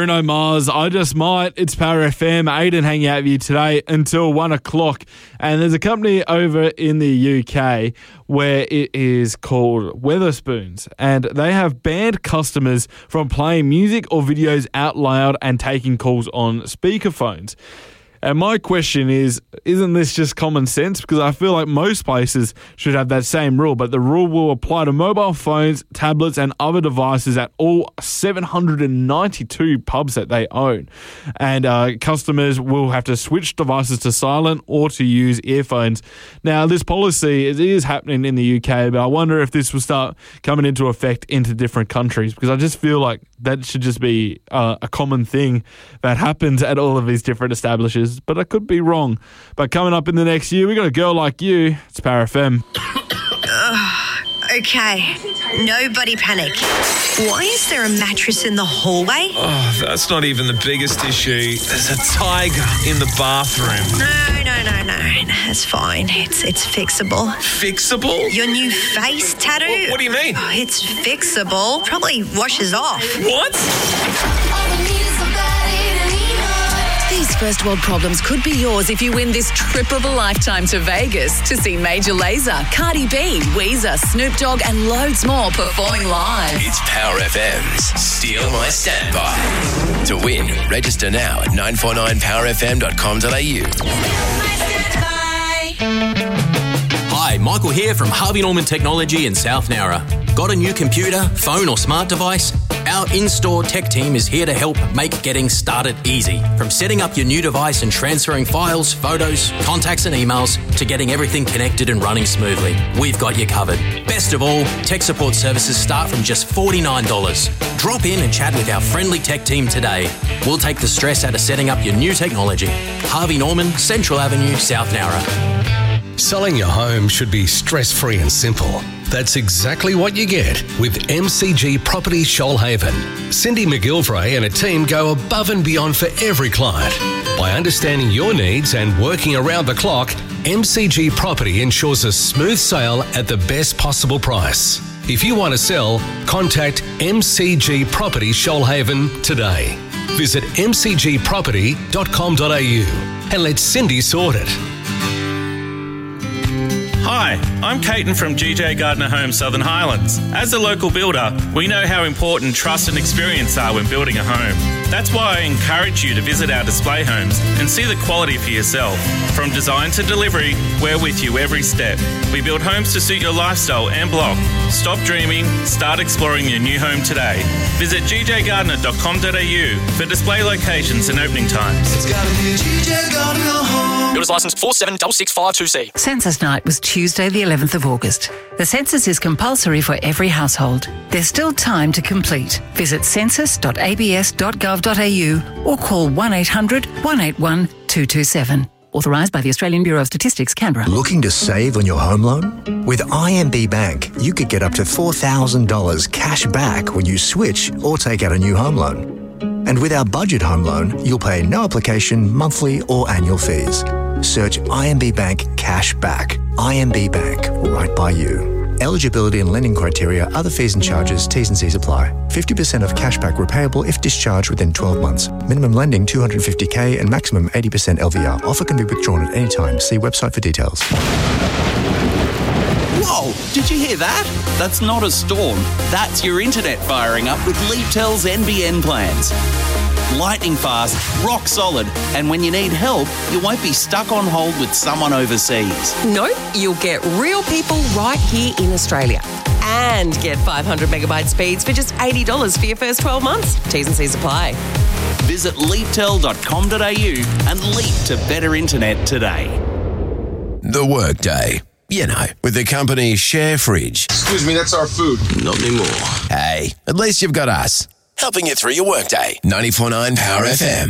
Bruno Mars, I Just Might. It's Power FM. Aiden hanging out with you today until 1 o'clock. And there's a company over in the UK where it is called Weatherspoons, and they have banned customers from playing music or videos out loud and taking calls on speakerphones. And my question is, isn't this just common sense? Because I feel like most places should have that same rule, but the rule will apply to mobile phones, tablets, and other devices at all 792 pubs that they own. And customers will have to switch devices to silent or to use earphones. Now, this policy is happening in the UK, but I wonder if this will start coming into effect into different countries, because I just feel like that should just be a common thing that happens at all of these different establishments. But I could be wrong. But coming up in the next year, we got A Girl Like You. It's Power FM. Okay, nobody panic. Why is there a mattress in the hallway? Oh, that's not even the biggest issue. There's a tiger in the bathroom. No. It's fine. It's fixable. Fixable? Your new face tattoo? What do you mean? Oh, it's fixable. Probably washes off. What? These first world problems could be yours if you win this trip of a lifetime to Vegas to see Major Lazer, Cardi B, Weezer, Snoop Dogg and loads more performing live. It's Power FM's Steal My Standby. To win, register now at 949powerfm.com.au. Hi, Michael here from Harvey Norman Technology in South Nowra. Got a new computer, phone or smart device? Our in-store tech team is here to help make getting started easy. From setting up your new device and transferring files, photos, contacts and emails to getting everything connected and running smoothly. We've got you covered. Best of all, tech support services start from just $49. Drop in and chat with our friendly tech team today. We'll take the stress out of setting up your new technology. Harvey Norman, Central Avenue, South Nowra. Selling your home should be stress-free and simple. That's exactly what you get with MCG Property Shoalhaven. Cindy McGilvray and a team go above and beyond for every client. By understanding your needs and working around the clock, MCG Property ensures a smooth sale at the best possible price. If you want to sell, contact MCG Property Shoalhaven today. Visit mcgproperty.com.au and let Cindy sort it. Hi, I'm Caton from GJ Gardner Homes Southern Highlands. As a local builder, we know how important trust and experience are when building a home. That's why I encourage you to visit our display homes and see the quality for yourself. From design to delivery, we're with you every step. We build homes to suit your lifestyle and block. Stop dreaming, start exploring your new home today. Visit gjgardner.com.au for display locations and opening times. It's gotta be GJ Gardner Home. Builder's licence 4766552C. Census night was Tuesday the 11th of August. The census is compulsory for every household. There's still time to complete. Visit census.abs.gov.au or call 1800 181 227. Authorised by the Australian Bureau of Statistics, Canberra. Looking to save on your home loan? With IMB Bank, you could get up to $4,000 cash back when you switch or take out a new home loan. And with our budget home loan, you'll pay no application, monthly or annual fees. Search IMB Bank Cash Back. IMB Bank, right by you. Eligibility and lending criteria, other fees and charges, T's and C's apply. 50% of cashback repayable if discharged within 12 months. Minimum lending $250K and maximum 80% LVR. Offer can be withdrawn at any time. See website for details. Whoa, did you hear that? That's not a storm. That's your internet firing up with Leaptel's NBN plans. Lightning fast, rock solid, and when you need help, you won't be stuck on hold with someone overseas. Nope, you'll get real people right here in Australia. And get 500 megabyte speeds for just $80 for your first 12 months. T's and C's apply. Visit leaptel.com.au and leap to better internet today. The Workday. You know, with the company Share Fridge. Excuse me, that's our food. Not anymore. Hey, at least you've got us. Helping you through your workday. 94.9 Power FM.